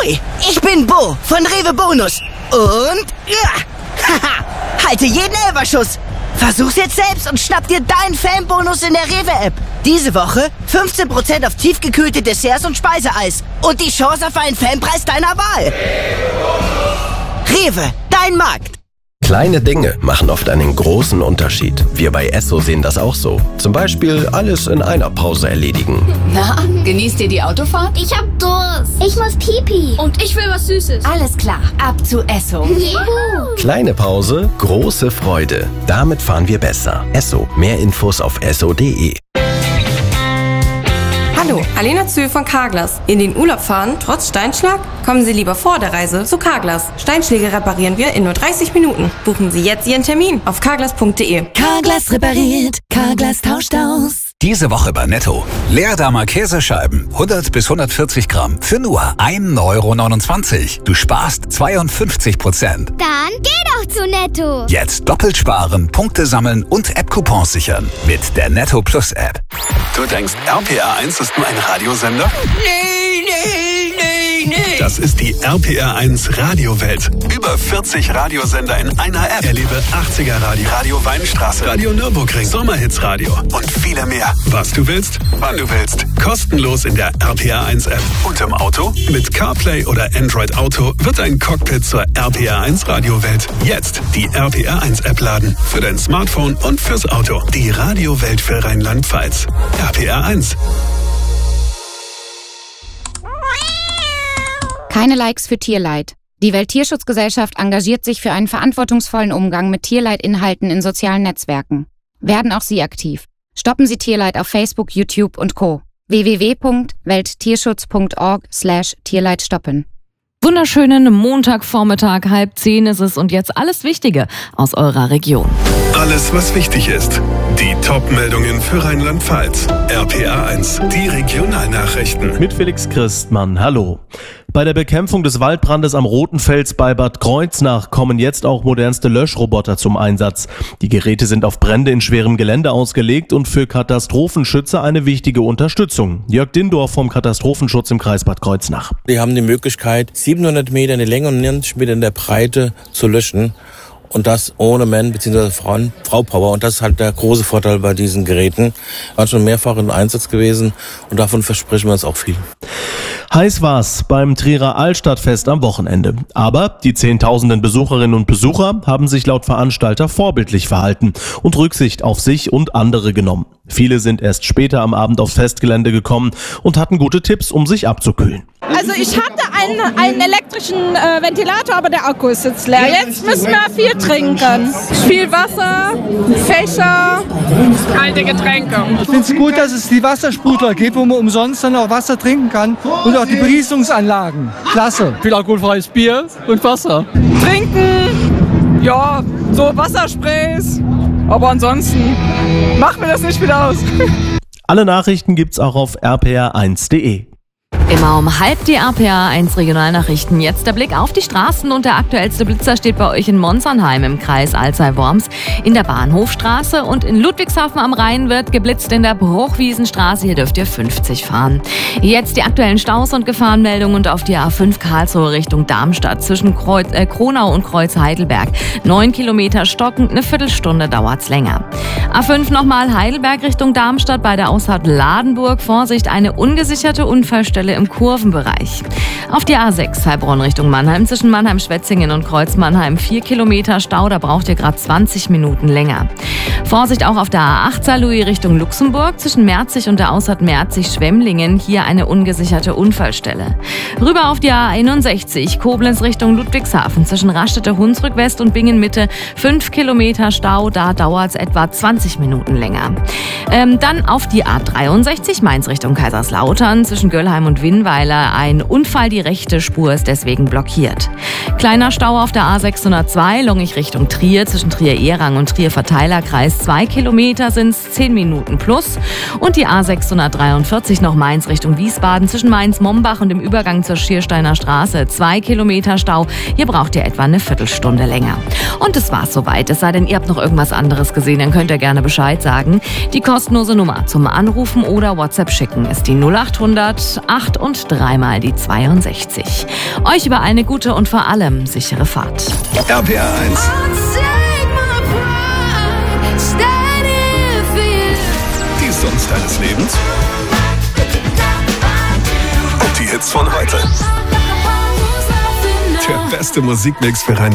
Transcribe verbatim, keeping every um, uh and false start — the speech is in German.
Ahoi, ich bin Bo von Rewe Bonus. Und, ja, haha, halte jeden Elferschuss. Versuch's jetzt selbst und schnapp dir deinen Fanbonus in der Rewe-App. Diese Woche fünfzehn Prozent auf tiefgekühlte Desserts und Speiseeis. Und die Chance auf einen Fanpreis deiner Wahl. Rewe, dein Markt. Kleine Dinge machen oft einen großen Unterschied. Wir bei Esso sehen das auch so. Zum Beispiel alles in einer Pause erledigen. Na, genießt ihr die Autofahrt? Ich hab Durst. Ich muss Pipi. Und ich will was Süßes. Alles klar, ab zu Esso. Juhu. Kleine Pause, große Freude. Damit fahren wir besser. Esso. Mehr Infos auf esso punkt de. Hallo, Alena Zühl von Carglass. In den Urlaub fahren, trotz Steinschlag? Kommen Sie lieber vor der Reise zu Carglass. Steinschläge reparieren wir in nur dreißig Minuten. Buchen Sie jetzt Ihren Termin auf carglass punkt de. Carglass repariert, Carglass tauscht aus. Diese Woche bei Netto. Leerdammer Käsescheiben, hundert bis hundertvierzig Gramm, für nur ein Euro neunundzwanzig. Du sparst zweiundfünfzig Prozent. Dann geh doch zu Netto. Jetzt doppelt sparen, Punkte sammeln und App-Coupons sichern. Mit der Netto Plus App. Du denkst, R P R eins ist nur ein Radiosender? Nee, nee, nee, nee. Das ist die R P R eins Radiowelt. Über vierzig Radiosender in einer App. Erlebe achtziger Radio, Radio Weinstraße, Radio Nürburgring, Sommerhitsradio und viele mehr. Was du willst, wann du willst. Kostenlos in der R P R eins App. Und im Auto? Mit CarPlay oder Android Auto wird dein Cockpit zur R P R eins Radiowelt. Jetzt die R P R eins App laden. Für dein Smartphone und fürs Auto. Die Radiowelt für Rheinland-Pfalz. R P R eins. Keine Likes für Tierleid. Die Welttierschutzgesellschaft engagiert sich für einen verantwortungsvollen Umgang mit Tierleidinhalten in sozialen Netzwerken. Werden auch Sie aktiv. Stoppen Sie Tierleid auf Facebook, YouTube und Co. w w w punkt welttierschutz punkt org slash Tierleid stoppen. Wunderschönen Montagvormittag, halb zehn ist es und jetzt alles Wichtige aus eurer Region. Alles, was wichtig ist. Die Top-Meldungen für Rheinland-Pfalz. R P R eins, die Regionalnachrichten. Mit Felix Christmann, hallo. Bei der Bekämpfung des Waldbrandes am Roten Fels bei Bad Kreuznach kommen jetzt auch modernste Löschroboter zum Einsatz. Die Geräte sind auf Brände in schwerem Gelände ausgelegt und für Katastrophenschützer eine wichtige Unterstützung. Jörg Dindorf vom Katastrophenschutz im Kreis Bad Kreuznach. Die haben die Möglichkeit, siebenhundert Meter in die Länge und neunzig Meter in der Breite zu löschen. Und das ohne Mann- bzw. Frauen, Frau-Power. Und das ist halt der große Vorteil bei diesen Geräten. War schon mehrfach im Einsatz gewesen und davon versprechen wir uns auch viel. Heiß war's beim Trierer Altstadtfest am Wochenende. Aber die zehntausenden Besucherinnen und Besucher haben sich laut Veranstalter vorbildlich verhalten und Rücksicht auf sich und andere genommen. Viele sind erst später am Abend aufs Festgelände gekommen und hatten gute Tipps, um sich abzukühlen. Also ich hatte einen, einen elektrischen äh, Ventilator, aber der Akku ist jetzt leer. Jetzt müssen wir viel trinken. Viel Wasser, Fächer, kalte Getränke. Ich finde es gut, dass es die Wassersprudler gibt, wo man umsonst dann auch Wasser trinken kann und auch die Beriesungsanlagen. Klasse. Viel alkoholfreies Bier und Wasser. Trinken, ja, so Wassersprays, aber ansonsten macht mir das nicht wieder aus. Alle Nachrichten gibt's auch auf r p r eins punkt de. Immer um halb die R P R eins Regionalnachrichten. Jetzt der Blick auf die Straßen und der aktuellste Blitzer steht bei euch in Monsernheim im Kreis Alzey-Worms. In der Bahnhofstraße und in Ludwigshafen am Rhein wird geblitzt in der Bruchwiesenstraße. Hier dürft ihr fünfzig fahren. Jetzt die aktuellen Staus und Gefahrenmeldungen und auf die A fünf Karlsruhe Richtung Darmstadt zwischen Kreuz, äh, Kronau und Kreuz Heidelberg. Neun Kilometer stockend, eine Viertelstunde dauert's länger. A fünf nochmal Heidelberg Richtung Darmstadt bei der Ausfahrt Ladenburg. Vorsicht, eine ungesicherte Unfallstelle im Kurvenbereich. Auf die A sechs Heilbronn Richtung Mannheim zwischen Mannheim-Schwetzingen und Kreuz-Mannheim vier Kilometer Stau, da braucht ihr gerade zwanzig Minuten länger. Vorsicht auch auf der A acht Saarlouis Richtung Luxemburg zwischen Merzig und der Ausfahrt Merzig-Schwemmlingen, hier eine ungesicherte Unfallstelle. Rüber auf die A einundsechzig Koblenz Richtung Ludwigshafen zwischen Raststätte-Hunsrück West und Bingen-Mitte fünf Kilometer Stau, da dauert es etwa zwanzig Minuten länger. Ähm, dann auf die A dreiundsechzig Mainz Richtung Kaiserslautern zwischen Göllheim und Winnweiler ein Unfall, die rechte Spur ist deswegen blockiert. Kleiner Stau auf der A sechshundertzwei Longich Richtung Trier zwischen Trier-Ehrang und Trier-Verteilerkreis. Zwei Kilometer sind es, zehn Minuten plus. Und die A sechshundertdreiundvierzig noch Mainz Richtung Wiesbaden zwischen Mainz-Mombach und dem Übergang zur Schiersteiner Straße. Zwei Kilometer Stau. Hier braucht ihr etwa eine Viertelstunde länger. Und das war's soweit. Es sei denn, ihr habt noch irgendwas anderes gesehen, dann könnt ihr gerne Bescheid sagen. Die kostenlose Nummer zum Anrufen oder WhatsApp schicken ist die null acht hundert acht und dreimal die zweiundsechzig. sechsundsechzig. Euch über eine gute und vor allem sichere Fahrt. R P R eins. Die Songs deines Lebens. Und die Hits von heute. Der beste Musikmix für ein